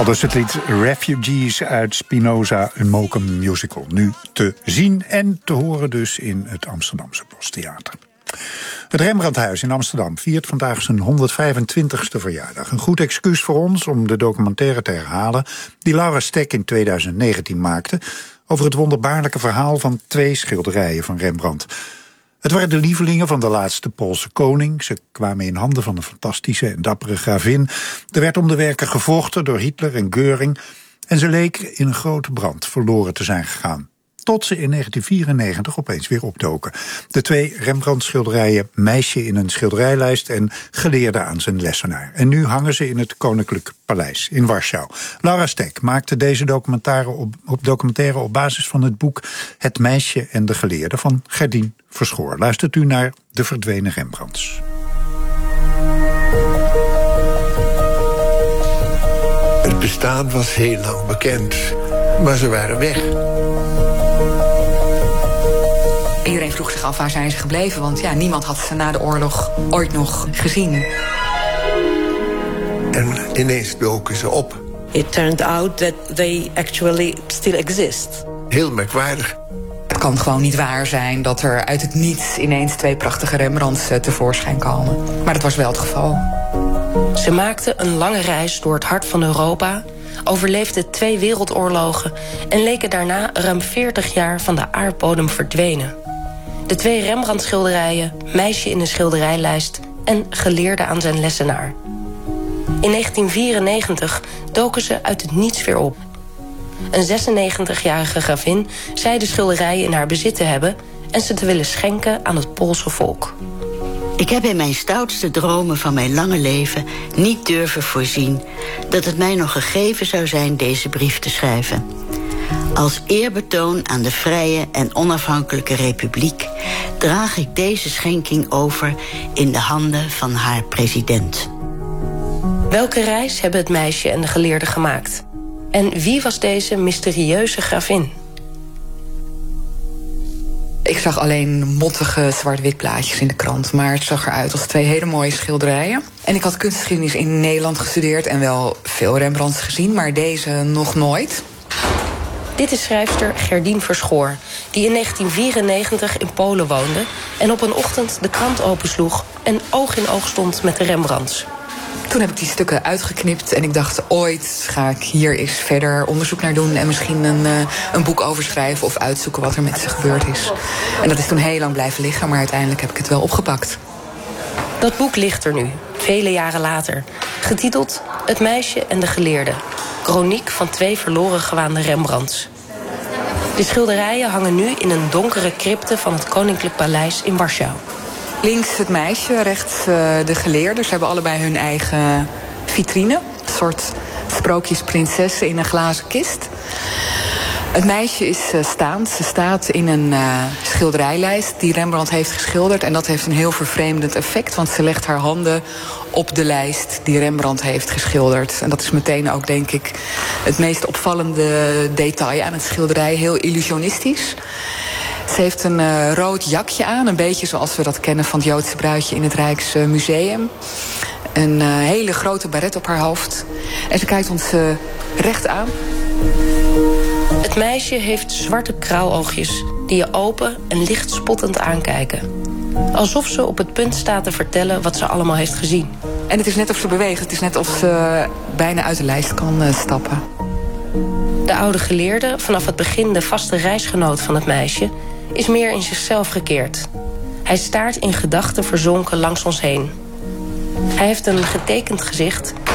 Aldus het lied Refugees uit Spinoza, een Mokum musical. Nu te zien en te horen dus in het Amsterdamse Bostheater. Het Rembrandthuis in Amsterdam viert vandaag zijn 125e verjaardag. Een goed excuus voor ons om de documentaire te herhalen die Laura Stek in 2019 maakte over het wonderbaarlijke verhaal van 2 schilderijen van Rembrandt. Het waren de lievelingen van de laatste Poolse koning. Ze kwamen in handen van een fantastische en dappere gravin. Er werd om de werken gevochten door Hitler en Göring. En ze leken in een grote brand verloren te zijn gegaan. Tot ze in 1994 opeens weer opdoken. De 2 Rembrandt-schilderijen Meisje in een schilderijlijst en Geleerde aan zijn lessenaar. En nu hangen ze in het Koninklijk Paleis in Warschau. Laura Stek maakte deze documentaire op basis van het boek Het Meisje en de Geleerde van Gerdien Verschoor. Luistert u naar De Verdwenen Rembrandts. Het bestaan was heel lang bekend, maar ze waren weg. Iedereen vroeg zich af waar zijn ze gebleven, want ja, niemand had ze na de oorlog ooit nog gezien. En ineens doken ze op. It turned out that they actually still exist. Heel merkwaardig. Het kan gewoon niet waar zijn dat er uit het niets ineens 2 prachtige Rembrandts tevoorschijn komen. Maar dat was wel het geval. Ze maakten een lange reis door het hart van Europa, overleefden 2 wereldoorlogen en leken daarna ruim 40 jaar van de aardbodem verdwenen. De 2 Rembrandt-schilderijen, Meisje in een schilderijlijst en Geleerde aan zijn lessenaar. In 1994 doken ze uit het niets weer op. Een 96-jarige gravin zei de schilderijen in haar bezit te hebben en ze te willen schenken aan het Poolse volk. Ik heb in mijn stoutste dromen van mijn lange leven niet durven voorzien dat het mij nog gegeven zou zijn deze brief te schrijven. Als eerbetoon aan de vrije en onafhankelijke republiek draag ik deze schenking over in de handen van haar president. Welke reis hebben het meisje en de geleerde gemaakt? En wie was deze mysterieuze gravin? Ik zag alleen mottige zwart-wit plaatjes in de krant, maar het zag eruit als 2 hele mooie schilderijen. En ik had kunstgeschiedenis in Nederland gestudeerd en wel veel Rembrandts gezien, maar deze nog nooit. Dit is schrijfster Gerdien Verschoor, die in 1994 in Polen woonde en op een ochtend de krant opensloeg en oog in oog stond met de Rembrandts. Toen heb ik die stukken uitgeknipt en ik dacht, ooit ga ik hier eens verder onderzoek naar doen en misschien een boek over schrijven of uitzoeken wat er met ze gebeurd is. En dat is toen heel lang blijven liggen, maar uiteindelijk heb ik het wel opgepakt. Dat boek ligt er nu, vele jaren later, getiteld Het Meisje en de Geleerde. Chroniek van 2 verloren gewaande Rembrandts. De schilderijen hangen nu in een donkere crypte van het Koninklijk Paleis in Warschau. Links het meisje, rechts de geleerde. Ze hebben allebei hun eigen vitrine. Een soort sprookjesprinsessen in een glazen kist. Het meisje is staand. Ze staat in een schilderijlijst die Rembrandt heeft geschilderd. En dat heeft een heel vervreemdend effect, want ze legt haar handen op de lijst die Rembrandt heeft geschilderd. En dat is meteen ook, denk ik, het meest opvallende detail aan het schilderij. Heel illusionistisch. Ze heeft een rood jakje aan, een beetje zoals we dat kennen van het Joodse bruidje in het Rijksmuseum. Een hele grote baret op haar hoofd. En ze kijkt ons recht aan. Het meisje heeft zwarte krauwoogjes die je open en licht spottend aankijken. Alsof ze op het punt staat te vertellen wat ze allemaal heeft gezien. En het is net of ze beweegt. Het is net of ze bijna uit de lijst kan stappen. De oude geleerde, vanaf het begin de vaste reisgenoot van het meisje, is meer in zichzelf gekeerd. Hij staart in gedachten verzonken langs ons heen. Hij heeft een getekend gezicht